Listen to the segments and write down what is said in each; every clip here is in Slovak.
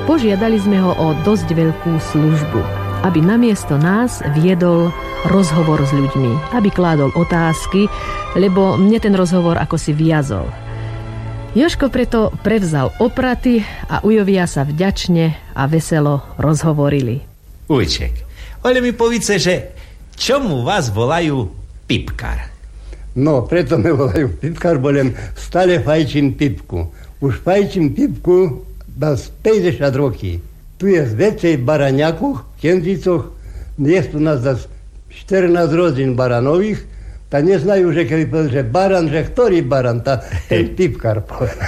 Požiadali sme ho o dosť veľkú službu, aby namiesto nás viedol rozhovor s ľuďmi, aby kládol otázky, lebo mne ten rozhovor ako si viazol. Jožko preto prevzal opraty a ujovia sa vďačne a veselo rozhovorili. Ujček, ale mi povíce, že čomu vás volajú pipkár? No, preto me volajú pipkár, bolem stále fajčím pipku. Už fajčím pipku z 50 roky. Tu je z väčšej baraňakoch, v Kendricoch, je tu nás 14 rodín baranových, tak neznajú, že keby povedal, že baran, že ktorý baran, ten pipkár povedal.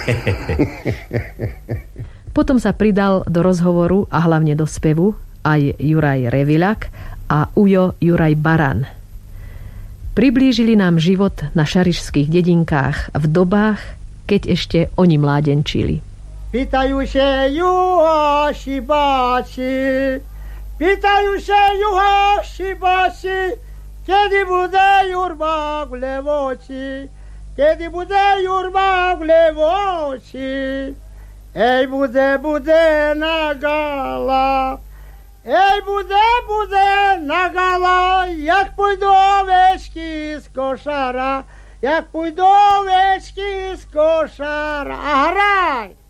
Potom sa pridal do rozhovoru a hlavne do spevu aj Juraj Reviľak a Ujo Juraj Baran. Priblížili nám život na šarišských dedinkách v dobách, keď ešte oni mládenčili. Pytajú się juhoši baci, pytajú się juhoši baci, kedy bude jurba v Levoči, kedy bude jurba v Levoči. Ej, bude na gala, ej, bude na gala, jak pôjdu ovečky z košara, jak pôjdu ovečky z košara. A hraj!